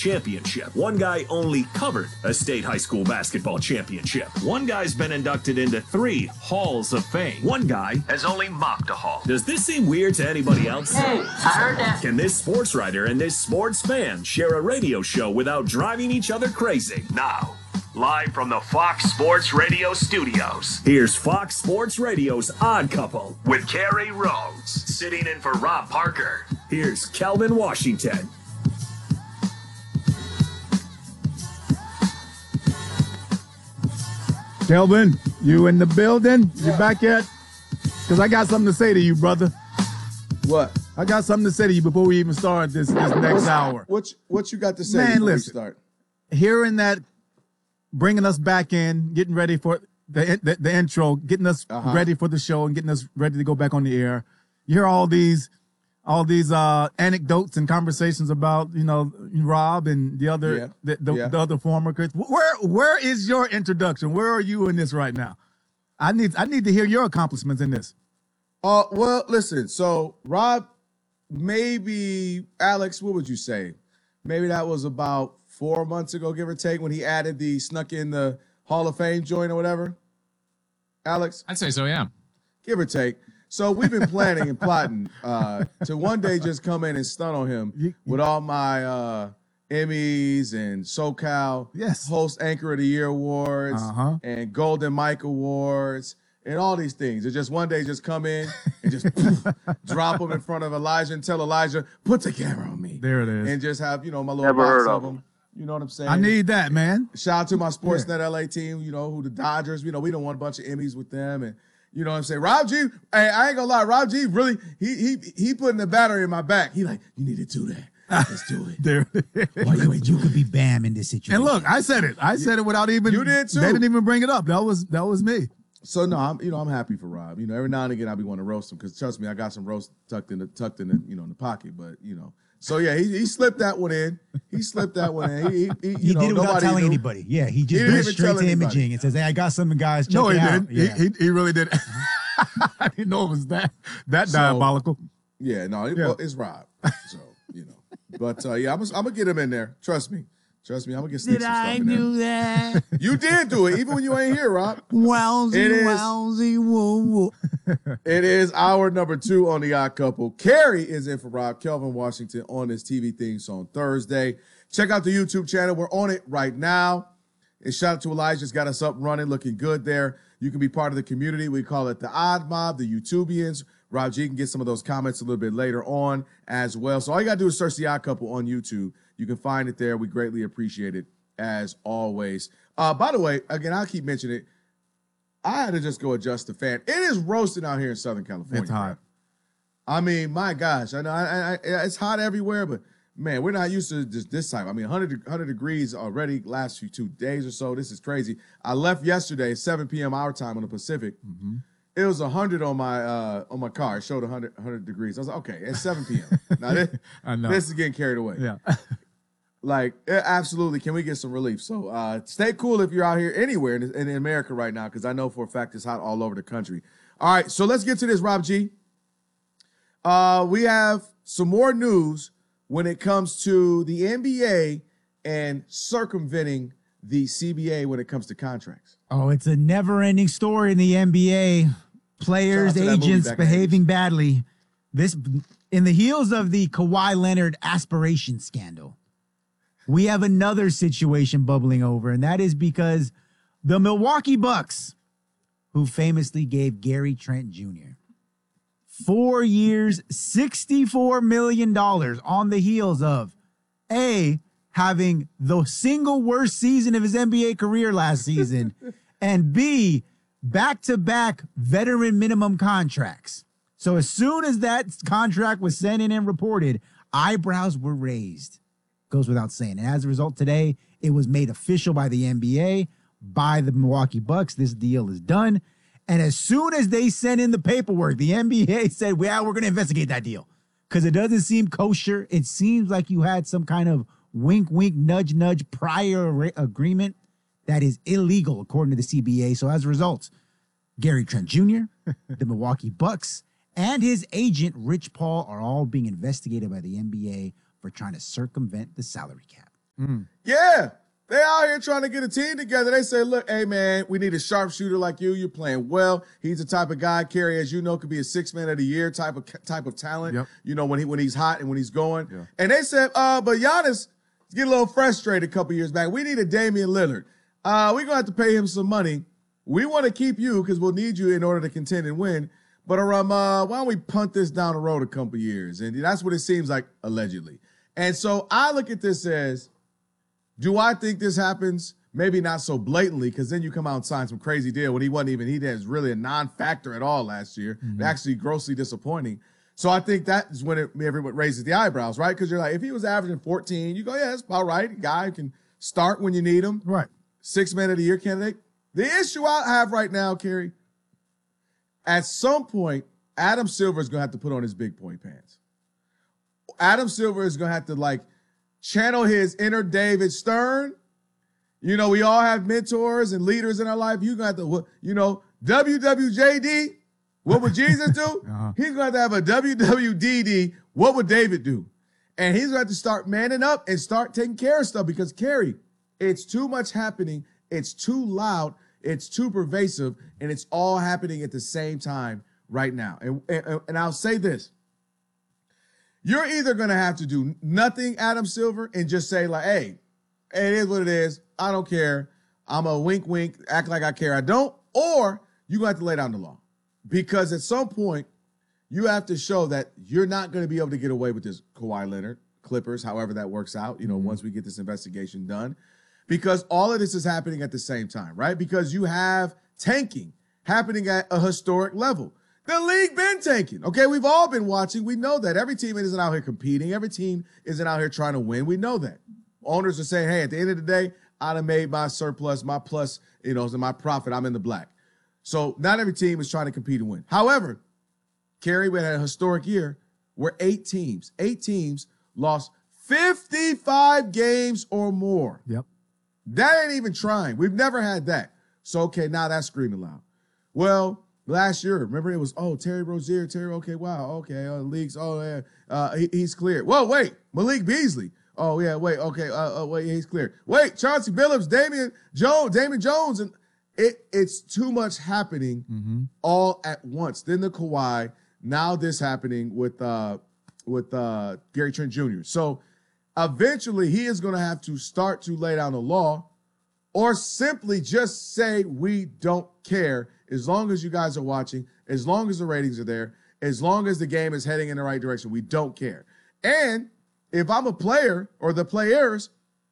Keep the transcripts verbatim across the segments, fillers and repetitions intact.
championship. One guy only covered a state high school basketball championship. One guy's been inducted into three Halls of Fame. One guy has only mopped a hall. Does this seem weird to anybody else? Hey, I heard that. Can this sports writer and this sports fan share a radio show without driving each other crazy? Now, live from the Fox Sports Radio studios, here's Fox Sports Radio's Odd Couple with Kerry Rhodes. Sitting in for Rob Parker, here's Kelvin Washington. Kelvin, you in the building? You back yet? Because I got something to say to you, brother. What? I got something to say to you before we even start this, this next What's, hour. What, what you got to say Man, before listen, we start? Hearing that, bringing us back in, getting ready for the the, the intro, getting us Uh-huh. ready for the show and getting us ready to go back on the air. You hear all these all these uh, anecdotes and conversations about, you know, Rob and the other Yeah. the, the, Yeah. the other former Chris. Where where is your introduction? Where are you in this right now? I need I need to hear your accomplishments in this. Uh, well, listen. So, Rob, maybe Alex, what would you say? Maybe that was about four months ago, give or take, when he added the snuck in the Hall of Fame joint or whatever. Alex, I'd say so, yeah. give or take. So we've been planning and plotting uh, to one day just come in and stun on him You- with all my uh, Emmys and SoCal Yes. Host Anchor of the Year awards Uh-huh. and Golden Mike awards and all these things. It's just one day just come in and just drop them in front of Elijah and tell Elijah, put the camera on me. There it is. And just have, you know, my little Never box heard of of 'em. them. You know what I'm saying? I need that, man. Shout out to my Sportsnet L A team, you know, who the Dodgers, you know, we don't want a bunch of Emmys with them. And, you know what I'm saying? Rob G, hey, I ain't gonna lie, Rob G really, he he he putting the battery in my back. He like, you need to do that. Let's do it. There. Why you, you could be Bam in this situation. And look, I said it. I said it without even. You did too. They didn't even bring it up. That was that was me. So no, I'm you know I'm happy for Rob. You know, every now and again I be wanting to roast him because trust me, I got some roast tucked in the tucked in the you know in the pocket. But you know, so yeah, he, he slipped that one in. He slipped that one in. He, he, he, you he know, did it without nobody telling knew. anybody. Yeah, he He just didn't went even straight tell to anybody. imaging and says, "Hey, I got something, guys. Check No, it he out." didn't. Yeah. He, he he really did. I didn't know it was that that So- diabolical. Yeah, no, it, Yeah. well, it's Rob. So you know, but uh, yeah, I'm gonna, I'm gonna get him in there. Trust me, trust me. I'm gonna get Sneak Did some I stuff in there. do that? You did do it, even when you ain't here, Rob. Wowsy, It is- wowsy, woo, woo. It is hour number two on the Odd Couple. Carrie is in for Rob. Kelvin Washington on this T V theme song Thursday. Check out the YouTube channel. We're on it right now. And shout out to Elijah's got us up running, looking good there. You can be part of the community. We call it the Odd Mob, the YouTubians. Rob G can get some of those comments a little bit later on as well. So all you got to do is search the Odd Couple on YouTube. You can find it there. We greatly appreciate it as always. Uh, by the way, again, I'll keep mentioning it. I had to just go adjust the fan. It is roasting out here in Southern California. It's hot. bro. I mean, my gosh, I know I, I, I, it's hot everywhere, but man, we're not used to just this time. I mean, one hundred, one hundred degrees already last few two days or so. This is crazy. I left yesterday, seven p.m. our time on the Pacific. Mm-hmm. It was one hundred on my uh, on my car. It showed one hundred, one hundred degrees. I was like, okay, it's seven p.m. Now this, I know. this is getting carried away. Yeah. Like, eh, absolutely. Can we get some relief? So uh, stay cool if you're out here anywhere in, in America right now, because I know for a fact it's hot all over the country. All right, so let's get to this, Rob G. Uh, we have some more news when it comes to the N B A and circumventing the C B A when it comes to contracts. Oh, it's a never-ending story in the N B A. Players, Shout out to that movie agents back in the behaving badly. This, in the heels of the Kawhi Leonard aspiration scandal, we have another situation bubbling over, and that is because the Milwaukee Bucks, who famously gave Gary Trent Junior four years, sixty-four million dollars on the heels of A, having the single worst season of his N B A career last season, and B, back-to-back veteran minimum contracts. So as soon as that contract was sent in and reported, eyebrows were raised. Goes without saying. And as a result, today, it was made official by the N B A, by the Milwaukee Bucks. This deal is done. And as soon as they sent in the paperwork, the N B A said, well, we're going to investigate that deal because it doesn't seem kosher. It seems like you had some kind of wink, wink, nudge, nudge prior re- agreement that is illegal, according to the C B A. So as a result, Gary Trent Junior, the Milwaukee Bucks, and his agent, Rich Paul, are all being investigated by the N B A for trying to circumvent the salary cap. Mm. Yeah. They out here trying to get a team together. They say, look, hey, man, we need a sharpshooter like you. You're playing well. He's the type of guy, Kerry, as you know, could be a six-man of the year type of type of talent, yep. you know, when he when he's hot and when he's going. Yeah. And they said, uh, but Giannis get a little frustrated a couple years back. We need a Damian Lillard. Uh, we're going to have to pay him some money. We want to keep you because we'll need you in order to contend and win. But um, uh, why don't we punt this down the road a couple years? And that's what it seems like, allegedly. And so I look at this as, do I think this happens? Maybe not so blatantly, because then you come out and sign some crazy deal when he wasn't even, he was really a non-factor at all last year. Mm-hmm. Actually grossly disappointing. So I think that is when it, everyone raises the eyebrows, right? Because you're like, if he was averaging fourteen, you go, yeah, that's about right. Guy can start when you need him. Right. Six man of the year candidate. The issue I have right now, Kerry, at some point, Adam Silver is going to have to put on his big boy pants. Adam Silver is going to have to like channel his inner David Stern. You know, we all have mentors and leaders in our life. You're going to have to, you know, W W J D, what would Jesus do? uh-huh. He's going to have to have a W W D D, what would David do? And he's going to have to start manning up and start taking care of stuff because, Kerry, it's too much happening. It's too loud. It's too pervasive. And it's all happening at the same time right now. And, and, and I'll say this. You're either going to have to do nothing, Adam Silver, and just say like, hey, it is what it is. I don't care. I'm a wink, wink, act like I care. I don't. Or you're going to have to lay down the law. Because at some point, you have to show that you're not going to be able to get away with this Kawhi Leonard, Clippers, however that works out, you know, mm-hmm. once we get this investigation done. Because all of this is happening at the same time, right? Because you have tanking happening at a historic level. The league been tanking. Okay, we've all been watching. We know that. Every team isn't out here competing. Every team isn't out here trying to win. We know that. Owners are saying, hey, at the end of the day, I'd have made my surplus, my plus, you know, my profit. I'm in the black. So not every team is trying to compete and win. However, Kerry, we had a historic year where eight teams, eight teams lost fifty-five games or more. Yep. That ain't even trying. We've never had that. So, okay, now that's screaming loud. Well, last year, remember it was, oh, Terry Rozier, Terry, okay, wow, okay, uh, leagues, oh, yeah, uh, he, he's cleared. Whoa, wait, Malik Beasley. Oh, yeah, wait, okay, uh, uh, wait, he's cleared. Wait, Chauncey Billups, Damian Jones, Damian Jones, and it it's too much happening mm-hmm. all at once. Then the Kawhi, now this happening with uh with uh Gary Trent Junior So eventually he is going to have to start to lay down the law or simply just say we don't care as long as you guys are watching, as long as the ratings are there, as long as the game is heading in the right direction. We don't care. And if I'm a player or the players,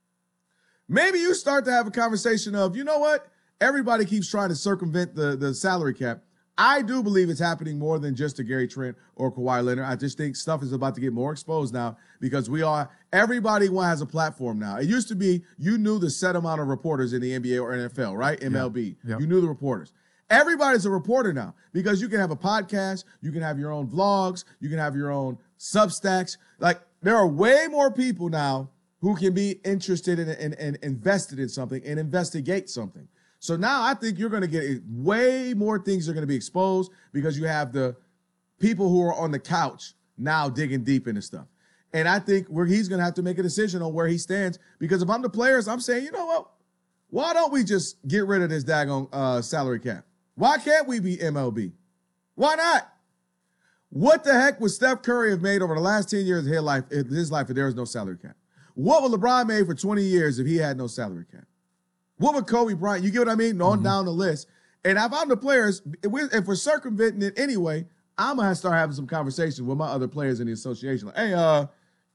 maybe you start to have a conversation of, you know what? Everybody keeps trying to circumvent the, the salary cap. I do believe it's happening more than just to Gary Trent or Kawhi Leonard. I just think stuff is about to get more exposed now because we are, everybody has a platform now. It used to be you knew the set amount of reporters in the N B A or N F L, right? M L B. Yeah. Yeah. You knew the reporters. Everybody's a reporter now because you can have a podcast, you can have your own vlogs, you can have your own Substacks. Like there are way more people now who can be interested in and, and invested in something and investigate something. So now I think you're going to get way more things are going to be exposed because you have the people who are on the couch now digging deep into stuff. And I think where he's going to have to make a decision on where he stands because if I'm the players, I'm saying, you know what? Why don't we just get rid of this daggone uh, salary cap? Why can't we be M L B? Why not? What the heck would Steph Curry have made over the last ten years of his life, if his life if there was no salary cap? What would LeBron made for twenty years if he had no salary cap? What would Kobe Bryant, you get what I mean? On mm-hmm. down the list. And if I'm the players, if we're, if we're circumventing it anyway, I'm going to start having some conversations with my other players in the association. Like, hey, uh,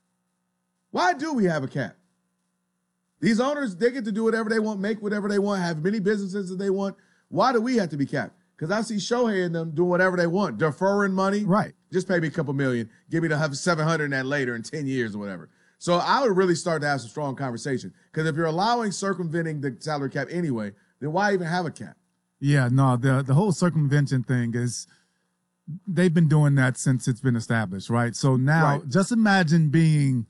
why do we have a cap? These owners, they get to do whatever they want, make whatever they want, have many businesses that they want. Why do we have to be capped? Because I see Shohei and them doing whatever they want, deferring money. Right. Just pay me a couple million. Give me the seven hundred in that later in ten years or whatever. So I would really start to have some strong conversation. Because if you're allowing circumventing the salary cap anyway, then why even have a cap? Yeah, no, the, the whole circumvention thing is, they've been doing that since it's been established, right? So now, right. just imagine being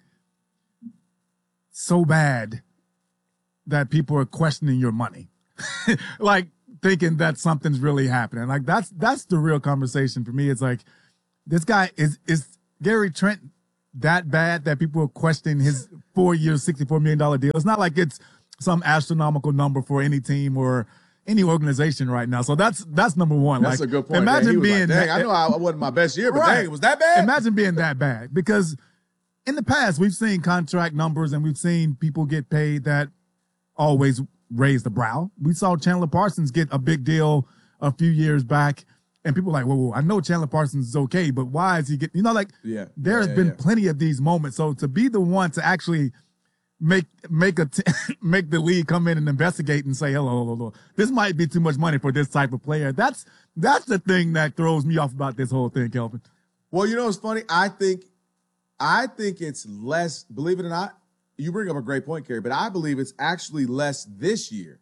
so bad that people are questioning your money. Like, thinking that something's really happening. Like, that's that's the real conversation for me. It's like, this guy, is is Gary Trent that bad that people are questioning his four-year, sixty-four million dollars deal. It's not like it's some astronomical number for any team or any organization right now. So that's that's number one. That's like, a good point. Imagine man. being like, dang, that, I know I wasn't my best year, but right. dang, it was that bad? Imagine being that bad, because in the past we've seen contract numbers and we've seen people get paid that always raise the brow. We saw Chandler Parsons get a big deal a few years back, and people were like, whoa, whoa, I know Chandler Parsons is okay, but why is he getting, you know, like, yeah, there has yeah, been yeah. plenty of these moments. So to be the one to actually make make a t- make the league come in and investigate and say, hello, hello, hello, this might be too much money for this type of player. That's that's the thing that throws me off about this whole thing, Kelvin. Well, you know what's funny? I think, I think it's less, believe it or not, you bring up a great point, Kerry, but I believe it's actually less this year.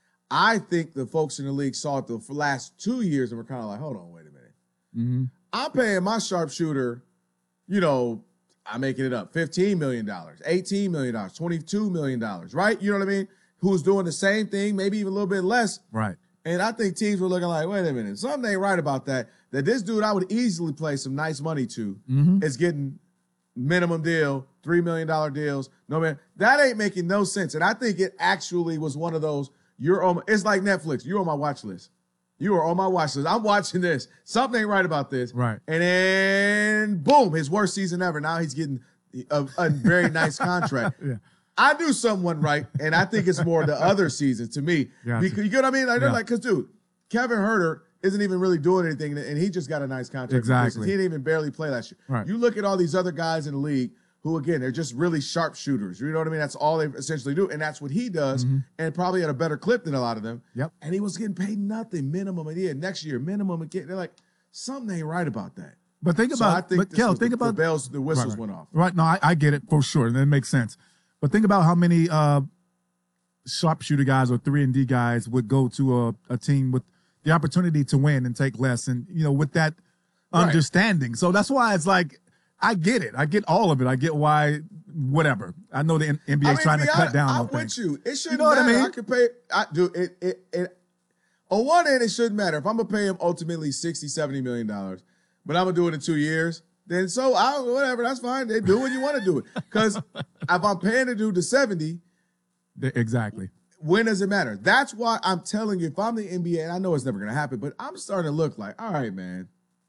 I think the folks in the league saw it the last two years and were kind of like, hold on, wait a minute. Mm-hmm. I'm paying my sharpshooter, you know, I'm making it up, fifteen million dollars, eighteen million dollars, twenty-two million dollars, right? You know what I mean? Who's doing the same thing, maybe even a little bit less. Right. And I think teams were looking like, wait a minute, something ain't right about that. That this dude I would easily play some nice money to Mm-hmm. is getting minimum deal, three million dollars deals. No, man, that ain't making no sense. And I think it actually was one of those, you're on, it's like Netflix. You're on my watch list. You are on my watch list. I'm watching this. Something ain't right about this. Right. And then, boom, his worst season ever. Now he's getting a, a very nice contract. Yeah. I knew someone right, and I think it's more the other seasons to me. Gotcha. Because, you get what I mean? Like, they're Yeah. like, because, dude, Kevin Herter isn't even really doing anything, and he just got a nice contract. Exactly. He didn't even barely play last year. Right. You look at all these other guys in the league who, again, they're just really sharpshooters. You know what I mean? That's all they essentially do, and that's what he does, Mm-hmm. and probably at a better clip than a lot of them. Yep. And he was getting paid nothing, minimum a year. Next year, minimum again. They're like, something ain't right about that. But think So about, I think but this Kel, was think the, about the bells, the whistles right, right. went off. Right. No, I, I get it for sure. That makes sense. But think about how many uh, sharpshooter guys or three and D guys would go to a, a team with the opportunity to win and take less, and you know, with that Right. understanding. So that's why it's like, I get it. I get all of it. I get why, whatever. I know the N- N B A is I mean, trying to be cut honest, down I'm on with things. you. It shouldn't know what I matter. I, mean? could pay. I do it, it. It. On one end, it shouldn't matter. If I'm gonna pay him ultimately sixty, seventy million dollars, but I'm gonna do it in two years, then so I whatever. That's fine. They do when you want to do it. Because if I'm paying a dude to seventy, Th- Exactly. when does it matter? That's why I'm telling you. If I'm the N B A, and I know it's never gonna happen, but I'm starting to look like, all right, man.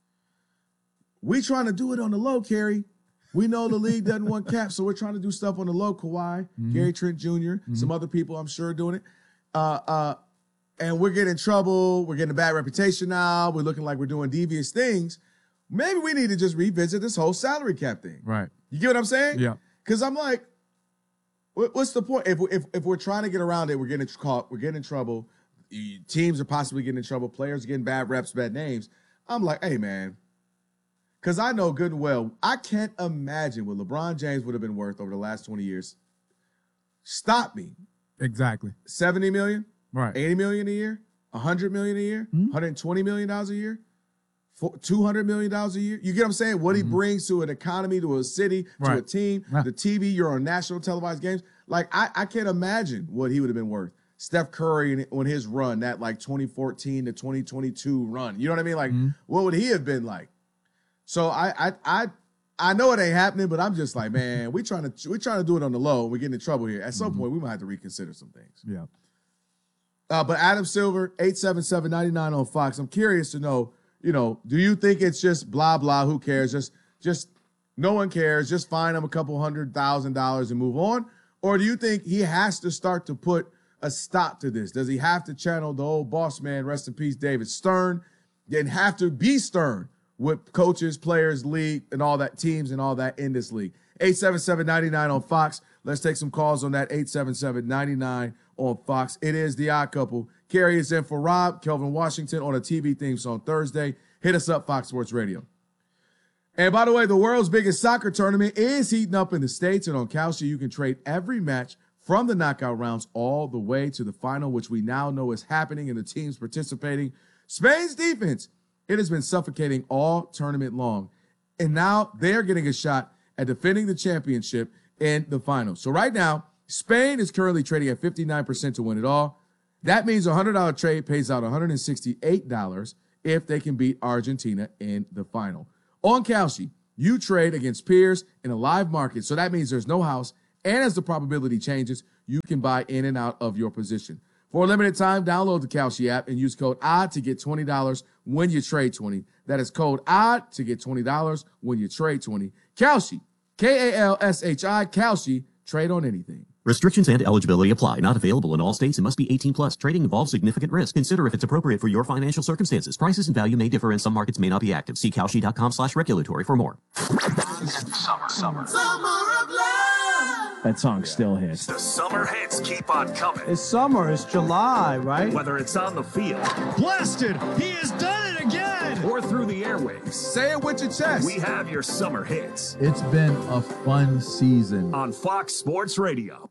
We trying to do it on the low, Kerry. We know the league doesn't want cap, so we're trying to do stuff on the low. Kawhi, Mm-hmm. Gary Trent Junior, some other people I'm sure are doing it. Uh, uh, and we're getting in trouble. We're getting a bad reputation now. We're looking like we're doing devious things. Maybe we need to just revisit this whole salary cap thing. Right. You get what I'm saying? Yeah. Because I'm like, what- what's the point? If, if, if we're trying to get around it, we're getting caught, we're getting in trouble. Teams are possibly getting in trouble. Players are getting bad reps, bad names. I'm like, hey, man. Because I know good and well, I can't imagine what LeBron James would have been worth over the last twenty years. Stop me. Exactly. seventy million, Right. eighty million a year, one hundred million a year, Mm-hmm. one hundred twenty million dollars a year, four- two hundred million dollars a year. You get what I'm saying? What he brings to an economy, to a city, to a Mm-hmm. Right. team, Yeah. the T V, you're on national televised games. Like, I, I can't imagine what he would have been worth. Steph Curry in- on his run, that like twenty fourteen to twenty twenty-two run. You know what I mean? Like, Mm-hmm. what would he have been like? So I, I, I, I know it ain't happening, but I'm just like, man, we trying to, we trying to do it on the low. We're getting in trouble here. At some point, we might have to reconsider some things. Yeah. Uh, but Adam Silver, eight seven seven, nine nine on Fox. I'm curious to know, you know, do you think it's just blah, blah, who cares? Just, just no one cares. Just fine him a couple hundred thousand dollars and move on. Or do you think he has to start to put a stop to this? Does he have to channel the old boss man, rest in peace, David Stern, then have to be stern with coaches, players, league, and all that, teams and all that in this league? eight seven seven, nine nine on Fox. Let's take some calls on that, eight seven seven, nine nine on Fox. It is The Odd Couple. Kerry is in for Rob, Kelvin Washington on a T V theme song Thursday. Hit us up, Fox Sports Radio. And by the way, the world's biggest soccer tournament is heating up in the States, and on Kalshi, you can trade every match from the knockout rounds all the way to the final, which we now know is happening in the teams participating. Spain's defense, it has been suffocating all tournament long. And now they're getting a shot at defending the championship in the final. So right now, Spain is currently trading at fifty-nine percent to win it all. That means a one hundred dollars trade pays out one hundred sixty-eight dollars if they can beat Argentina in the final. On Kalshi, You trade against peers in a live market, so that means there's no house, and as the probability changes, you can buy in and out of your position. For a limited time, download the Kalshi app and use code O D D to get twenty dollars when you trade twenty. That is code O D D to get twenty dollars when you trade twenty. Kalshi, K A L S H I, Kalshi, trade on anything. Restrictions and eligibility apply. Not available in all states and must be eighteen plus. Trading involves significant risk. Consider if it's appropriate for your financial circumstances. Prices and value may differ and some markets may not be active. See Kalshi.com slash regulatory for more. Summer, summer. Summer of love. That song still hits. The summer hits keep on coming. It's summer. It's July, right? Whether it's on the field. Blasted! He has done it again! Or through the airwaves. Say it with your chest. We have your summer hits. It's been a fun season. On Fox Sports Radio.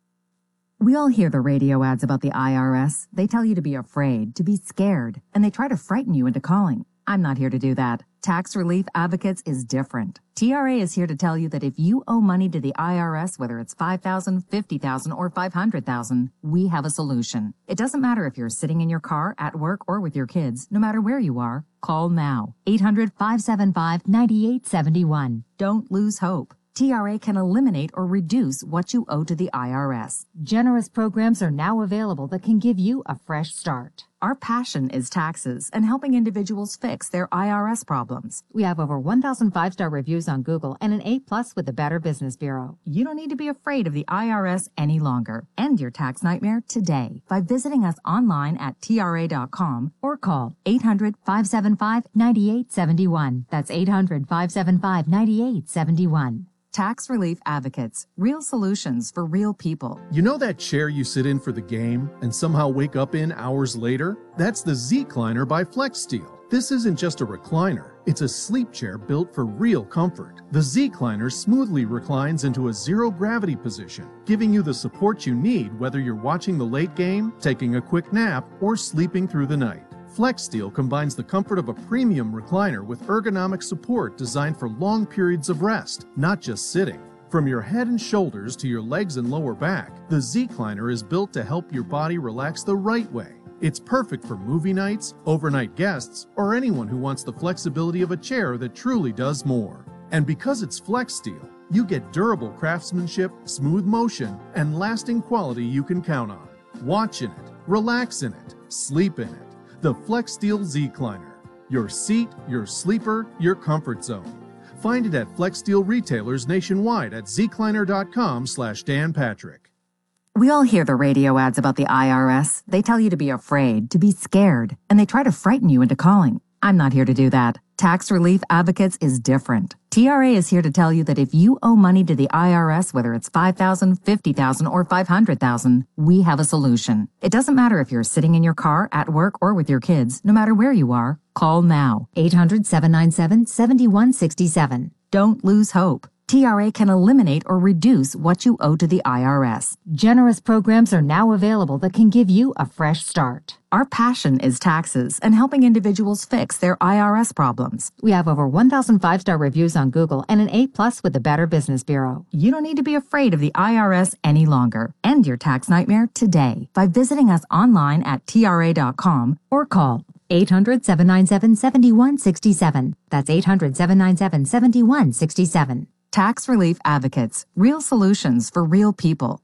We all hear the radio ads about the I R S. They tell you to be afraid, to be scared, and they try to frighten you into calling. I'm not here to do that. Tax Relief Advocates is different. T R A is here to tell you that if you owe money to the I R S, whether it's five thousand dollars, fifty thousand dollars, or five hundred thousand dollars, we have a solution. It doesn't matter if you're sitting in your car, at work, or with your kids. No matter where you are, call now. eight hundred, five seven five, nine eight seven one. Don't lose hope. T R A can eliminate or reduce what you owe to the I R S. Generous programs are now available that can give you a fresh start. Our passion is taxes and helping individuals fix their I R S problems. We have over one thousand five-star reviews on Google and an A plus with the Better Business Bureau. You don't need to be afraid of the I R S any longer. End your tax nightmare today by visiting us online at T R A dot com or call eight hundred, five seven five, nine eight seven one. That's eight hundred, five seven five, nine eight seven one. Tax Relief Advocates. Real solutions for real people. You know that chair you sit in for the game and somehow wake up in hours later? That's the Z-Cliner by FlexSteel. This isn't just a recliner. It's a sleep chair built for real comfort. The Z-Cliner smoothly reclines into a zero-gravity position, giving you the support you need whether you're watching the late game, taking a quick nap, or sleeping through the night. FlexSteel combines the comfort of a premium recliner with ergonomic support designed for long periods of rest, not just sitting. From your head and shoulders to your legs and lower back, the Z-Cliner is built to help your body relax the right way. It's perfect for movie nights, overnight guests, or anyone who wants the flexibility of a chair that truly does more. And because it's FlexSteel, you get durable craftsmanship, smooth motion, and lasting quality you can count on. Watch in it, relax in it, sleep in it. The FlexSteel Z-Cliner. Your seat, your sleeper, your comfort zone. Find it at FlexSteel retailers nationwide at zcliner.com slash Dan Patrick. We all hear the radio ads about the I R S. They tell you to be afraid, to be scared, and they try to frighten you into calling. I'm not here to do that. Tax Relief Advocates is different. T R A is here to tell you that if you owe money to the I R S, whether it's five thousand dollars, fifty thousand dollars, or five hundred thousand dollars, we have a solution. It doesn't matter if you're sitting in your car, at work, or with your kids. No matter where you are, call now. eight hundred, seven nine seven, seven one six seven. Don't lose hope. T R A can eliminate or reduce what you owe to the I R S. Generous programs are now available that can give you a fresh start. Our passion is taxes and helping individuals fix their I R S problems. We have over one thousand five-star reviews on Google and an A plus with the Better Business Bureau. You don't need to be afraid of the I R S any longer. End your tax nightmare today by visiting us online at T R A dot com or call eight hundred, seven nine seven, seven one six seven. That's eight hundred, seven nine seven, seven one six seven. Tax Relief Advocates. Real solutions for real people.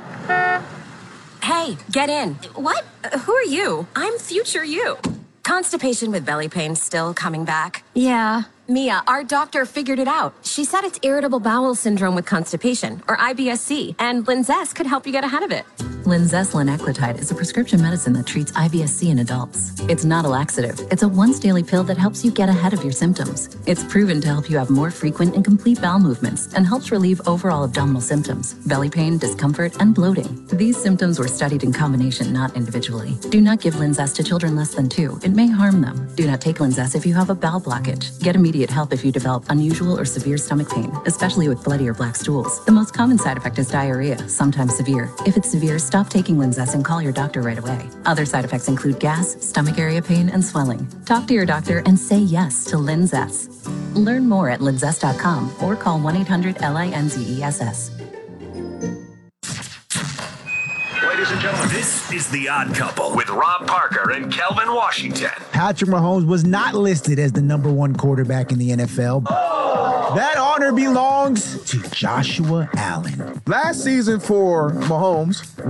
Hey, get in. What? Uh, who are you? I'm future you. Constipation with belly pain still coming back? Yeah. Mia, our doctor figured it out. She said it's irritable bowel syndrome with constipation, or I B S C, and Linzess could help you get ahead of it. Linzess linaclotide is a prescription medicine that treats I B S C in adults. It's not a laxative. It's a once-daily pill that helps you get ahead of your symptoms. It's proven to help you have more frequent and complete bowel movements and helps relieve overall abdominal symptoms, belly pain, discomfort, and bloating. These symptoms were studied in combination, not individually. Do not give Linzess to children less than two. It may harm them. Do not take Linzess if you have a bowel blockage. Get immediate help if you develop unusual or severe stomach pain, especially with bloody or black stools. The most common side effect is diarrhea, sometimes severe. If it's severe, stop taking Linzess and call your doctor right away. Other side effects include gas, stomach area pain, and swelling. Talk to your doctor and say yes to Linzess. Learn more at linzess dot com or call one eight hundred L I N Z E S S. Ladies and gentlemen, this is The Odd Couple with Rob Parker and Kelvin Washington. Patrick Mahomes was not listed as the number one quarterback in the N F L. Oh! That honor belongs to Joshua Allen. Last season for Mahomes,